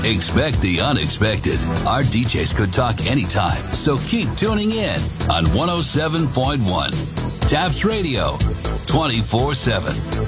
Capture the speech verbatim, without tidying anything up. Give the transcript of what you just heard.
Expect the unexpected. Our D Js could talk anytime, so keep tuning in on one oh seven point one. Taps Radio, twenty-four seven.